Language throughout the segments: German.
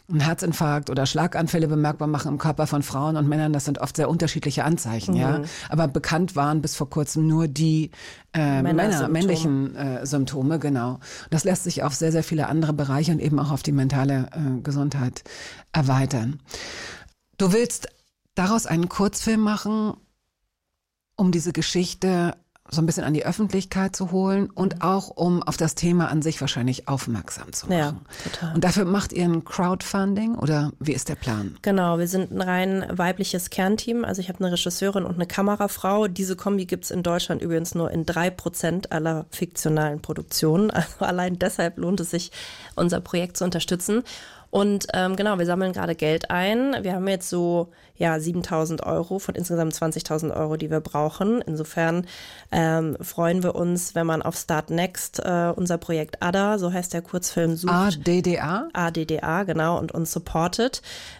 ein Herzinfarkt oder Schlaganfälle bemerkbar machen im Körper von Frauen und Männern, das sind oft sehr unterschiedliche Anzeichen, ja. Aber bekannt waren bis vor kurzem nur die männlichen Symptome, genau. Das lässt sich auf sehr, sehr viele andere Bereiche und eben auch auf die mentale Gesundheit erweitern. Du willst daraus einen Kurzfilm machen, um diese Geschichte so ein bisschen an die Öffentlichkeit zu holen und auch um auf das Thema an sich wahrscheinlich aufmerksam zu machen. Ja, total. Und dafür macht ihr ein Crowdfunding oder wie ist der Plan? Genau, wir sind ein rein weibliches Kernteam. Also ich habe eine Regisseurin und eine Kamerafrau. Diese Kombi gibt's in Deutschland übrigens nur in 3% aller fiktionalen Produktionen. Also allein deshalb lohnt es sich, unser Projekt zu unterstützen. Und genau, wir sammeln gerade Geld ein. Wir haben jetzt so 7.000 Euro von insgesamt 20.000 Euro, die wir brauchen. Insofern freuen wir uns, wenn man auf Start Next unser Projekt ADDA, so heißt der Kurzfilm, sucht. ADDA? ADDA, genau, und uns supportet.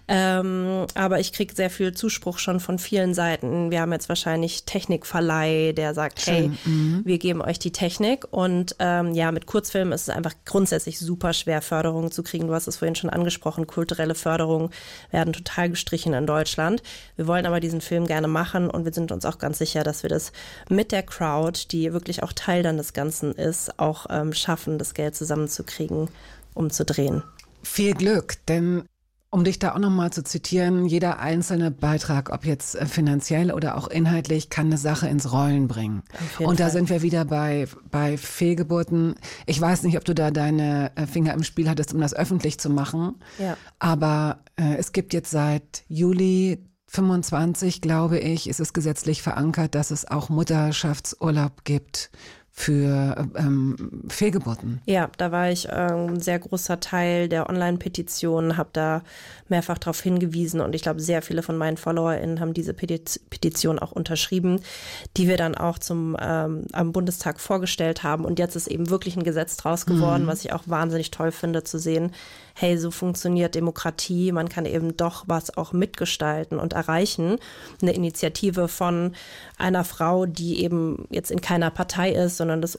Aber ich kriege sehr viel Zuspruch schon von vielen Seiten. Wir haben jetzt wahrscheinlich Technikverleih, der sagt, hey, wir geben euch die Technik. Und mit Kurzfilmen ist es einfach grundsätzlich super schwer, Förderungen zu kriegen. Du hast es vorhin schon angesprochen, kulturelle Förderungen werden total gestrichen in Deutschland. Wir wollen aber diesen Film gerne machen und wir sind uns auch ganz sicher, dass wir das mit der Crowd, die wirklich auch Teil dann des Ganzen ist, auch schaffen, das Geld zusammenzukriegen, um zu drehen. Viel Glück, denn um dich da auch nochmal zu zitieren, jeder einzelne Beitrag, ob jetzt finanziell oder auch inhaltlich, kann eine Sache ins Rollen bringen. Und da sind wir wieder bei Fehlgeburten. Ich weiß nicht, ob du da deine Finger im Spiel hattest, um das öffentlich zu machen. Ja. Aber es gibt jetzt seit Juli 25, glaube ich, ist es gesetzlich verankert, dass es auch Mutterschaftsurlaub gibt für Fehlgeburten. Ja, da war ich ein sehr großer Teil der Online-Petition, habe da mehrfach darauf hingewiesen und ich glaube, sehr viele von meinen FollowerInnen haben diese Petition auch unterschrieben, die wir dann auch am Bundestag vorgestellt haben und jetzt ist eben wirklich ein Gesetz draus geworden, was ich auch wahnsinnig toll finde zu sehen, hey, so funktioniert Demokratie, man kann eben doch was auch mitgestalten und erreichen. Eine Initiative von einer Frau, die eben jetzt in keiner Partei ist, sondern das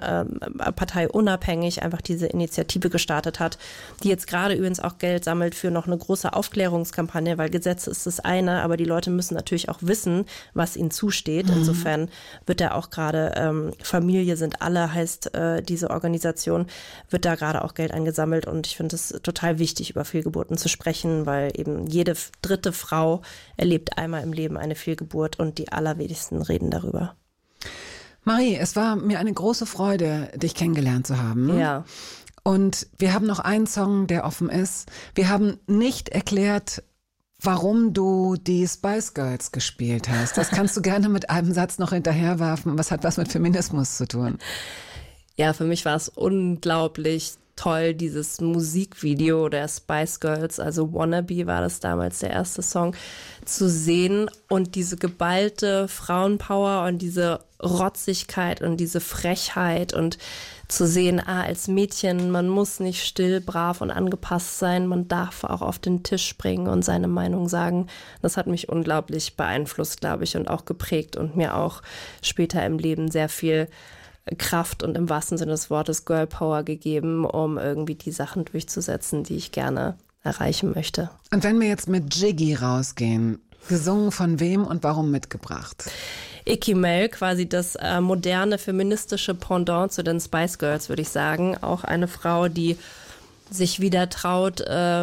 parteiunabhängig einfach diese Initiative gestartet hat, die jetzt gerade übrigens auch Geld sammelt für noch eine große Aufklärungskampagne, weil Gesetze ist das eine, aber die Leute müssen natürlich auch wissen, was ihnen zusteht. Insofern wird da auch gerade Familie sind alle, heißt diese Organisation, wird da gerade auch Geld eingesammelt und ich finde es total wichtig, über Fehlgeburten zu sprechen, weil eben jede dritte Frau erlebt einmal im Leben eine Fehlgeburt und die allerwenigsten reden darüber. Marie, es war mir eine große Freude, dich kennengelernt zu haben. Ja. Und wir haben noch einen Song, der offen ist. Wir haben nicht erklärt, warum du die Spice Girls gespielt hast. Das kannst du gerne mit einem Satz noch hinterherwerfen. Was hat was mit Feminismus zu tun? Ja, für mich war es unglaublich toll, dieses Musikvideo der Spice Girls, also Wannabe war das damals der erste Song, zu sehen und diese geballte Frauenpower und diese Rotzigkeit und diese Frechheit und zu sehen, als Mädchen, man muss nicht still, brav und angepasst sein, man darf auch auf den Tisch springen und seine Meinung sagen. Das hat mich unglaublich beeinflusst, glaube ich, und auch geprägt und mir auch später im Leben sehr viel Kraft und im wahrsten Sinne des Wortes Girl Power gegeben, um irgendwie die Sachen durchzusetzen, die ich gerne erreichen möchte. Und wenn wir jetzt mit Jiggy rausgehen, gesungen von wem und warum mitgebracht? Icky Mel, quasi das moderne feministische Pendant zu den Spice Girls, würde ich sagen. Auch eine Frau, die sich wieder traut,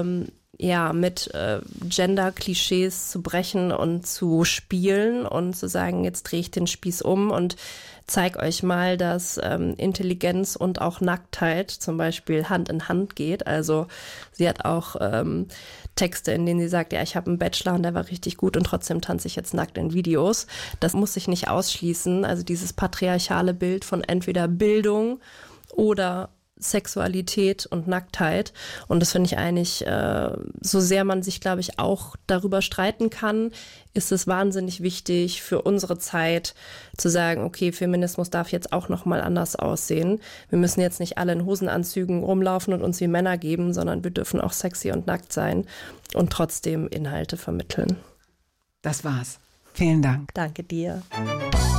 mit Gender-Klischees zu brechen und zu spielen und zu sagen, jetzt drehe ich den Spieß um und zeig euch mal, dass Intelligenz und auch Nacktheit zum Beispiel Hand in Hand geht. Also sie hat auch Texte, in denen sie sagt, ja, ich habe einen Bachelor und der war richtig gut und trotzdem tanze ich jetzt nackt in Videos. Das muss sich nicht ausschließen. Also dieses patriarchale Bild von entweder Bildung oder Sexualität und Nacktheit. Und das finde ich eigentlich, so sehr man sich, glaube ich, auch darüber streiten kann, ist es wahnsinnig wichtig für unsere Zeit zu sagen, okay, Feminismus darf jetzt auch nochmal anders aussehen. Wir müssen jetzt nicht alle in Hosenanzügen rumlaufen und uns wie Männer geben, sondern wir dürfen auch sexy und nackt sein und trotzdem Inhalte vermitteln. Das war's. Vielen Dank. Danke dir.